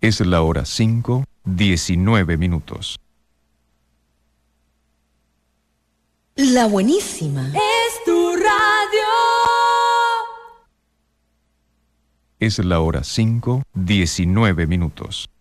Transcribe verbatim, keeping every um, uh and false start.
Es la hora cinco, diecinueve minutos. La buenísima. Es tu radio. Es la hora cinco, diecinueve minutos.